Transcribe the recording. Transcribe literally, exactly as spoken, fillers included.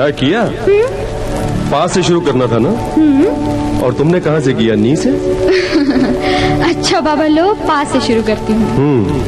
क्या किया? पास से शुरू करना था ना? और तुमने कहाँ से किया? नी से? अच्छा बाबा लो, पास से शुरू करती हूँ।